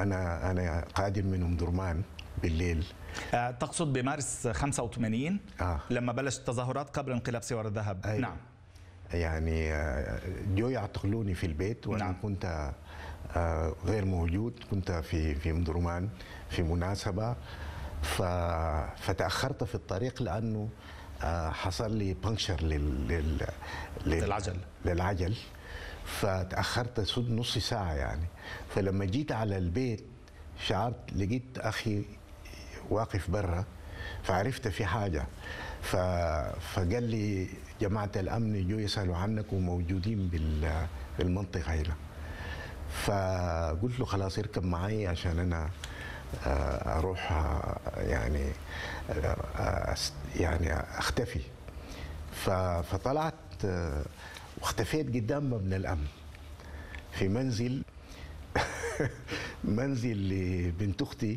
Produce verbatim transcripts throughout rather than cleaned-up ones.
أنا أنا قادم من أم درمان بالليل. آه، تقصد بمارس خمسة وثمانين آه. لما بلشت التظاهرات قبل انقلاب سوار الذهب؟ أيوة. نعم. يعني جو يعتقلوني في البيت وأنا نعم. كنت غير موجود، كنت في في أم درمان في مناسبة، فتأخرت في الطريق لأنه حصل لي بنكشر لل لل للعجل للعجل فتأخرت نص ساعة يعني. فلما جيت على البيت شعرت لقيت أخي واقف برا، فعرفت في حاجة، فقال لي جماعة الأمن جو يسألوا عنك وموجودين بالمنطقة هنا. فقلت له خلاص اركب معي عشان أنا أروح يعني يعني أختفي. فطلعت واختفيت قدام مبنى الأمن في منزل منزل لبنت أختي،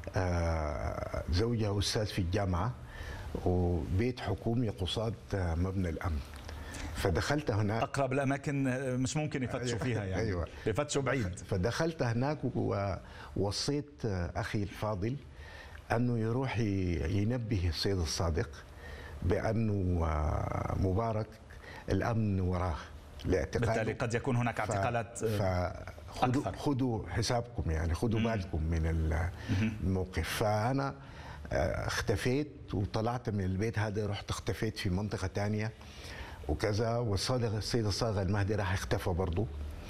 زوجها أستاذ في الجامعة، وبيت حكومي قصاد مبنى الأمن. فدخلت هناك، أقرب الأماكن مش ممكن يفتشوا فيها يعني. أيوة. يفتشوا بعيد. فدخلت هناك ووصيت أخي الفاضل أنه يروح ينبه السيد الصادق بأنه مبارك الأمن وراه لاعتقاله، بالتالي قد يكون هناك اعتقالات أكثر. خذوا حسابكم يعني، خذوا بالكم من الموقف. فأنا اختفيت وطلعت من البيت هذا، رحت اختفيت في منطقة تانية وكذا. والصادق السيد الصاغ المهدي راح اختفى برضه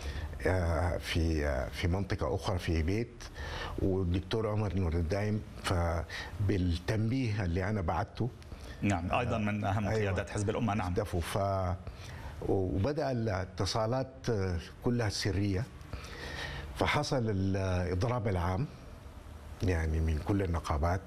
في في منطقة أخرى في بيت، والدكتور عمر نور الدايم فبالتنبيه اللي أنا بعته نعم أيضا من أهم أيوة قيادات حزب الأمة نعم اختفوا. ف وبدأ الاتصالات كلها سرية، فحصل الإضراب العام يعني من كل النقابات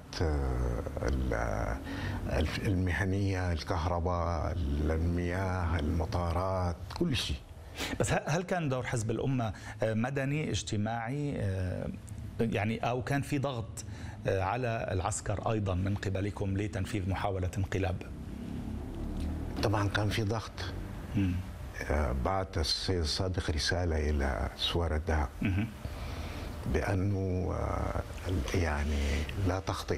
المهنية، الكهرباء، المياه، المطارات، كل شيء. بس هل كان دور حزب الأمة مدني اجتماعي يعني، أو كان في ضغط على العسكر أيضا من قبلكم لتنفيذ محاولة انقلاب؟ طبعا كان في ضغط. بعت السيد الصادق رسالة إلى سوار الذهب بأنه يعني لا تخطئ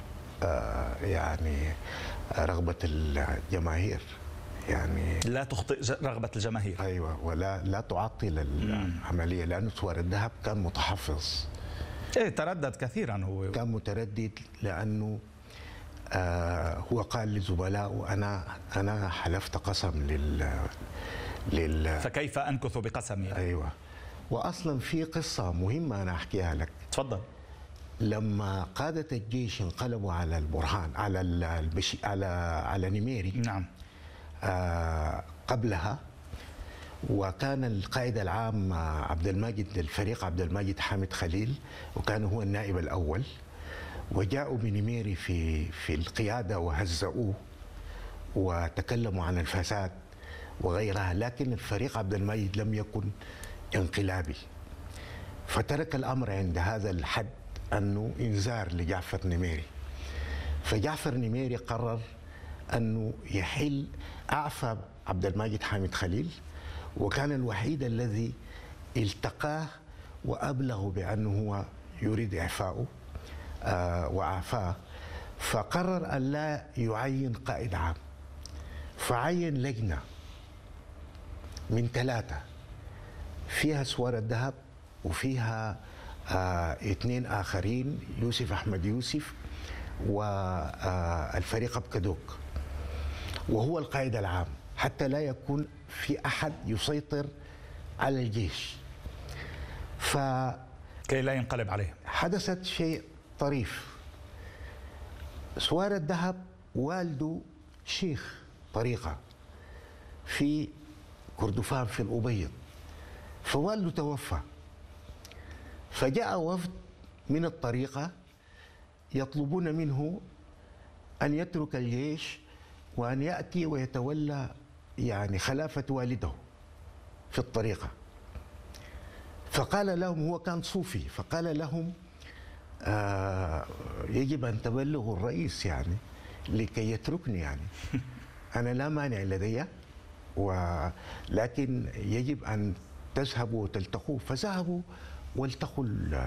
يعني رغبة الجماهير، يعني لا تخطئ رغبة الجماهير. أيوة، ولا لا تعطل العملية، لأنه سوار الذهب كان متحفظ. إيه تردد كثيرا، هو كان متردد لأنه آه هو قال لزملائه أنا أنا حلفت قسم لل لل فكيف أنكث بقسمي؟ أيوة. وأصلا في قصة مهمة أنا أحكيها لك. تفضل. لما قادة الجيش انقلبوا على البرهان على البشي على على نميري نعم آه قبلها، وكان القائد العام عبد الماجد الفريق عبد الماجد حامد خليل، وكان هو النائب الأول، وجاءوا بنميري في في القيادة وهزؤوه وتكلموا عن الفساد وغيرها، لكن الفريق عبد الماجد لم يكن انقلابي، فترك الأمر عند هذا الحد أنه إنذار لجعفر نميري. فجعفر نميري قرر أنه يحل أعفى عبد الماجد حامد خليل، وكان الوحيد الذي التقاه وأبلغ بأنه هو يريد إعفاؤه آه وعافاه. فقرر أن لا يعين قائد عام، فعين لجنة من ثلاثة فيها سوار الذهب وفيها آه اثنين آخرين، يوسف أحمد يوسف والفريق أبكدوك، وهو القائد العام، حتى لا يكون في أحد يسيطر على الجيش. ف كي لا ينقلب عليه. حدثت شيء طريف. سوار الذهب والده شيخ طريقة في كردفان في الأبيض، فوالده توفى، فجاء وفد من الطريقة يطلبون منه أن يترك الجيش وأن يأتي ويتولى يعني خلافة والده في الطريقة. فقال لهم، هو كان صوفي، فقال لهم آه يجب أن تبلغوا الرئيس يعني لكي يتركني، يعني أنا لا مانع لدي، ولكن يجب أن تذهبوا وتلتقوا. فذهبوا والتقوا